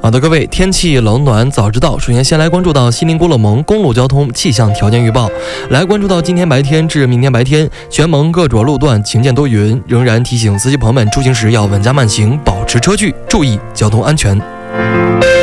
好的，各位，天气冷暖早知道。首先，先来关注到锡林郭勒盟公路交通气象条件预报。来关注到今天白天至明天白天，全盟各主要路段晴间多云，仍然提醒司机朋友们出行时要稳驾慢行，保持车距，注意交通安全。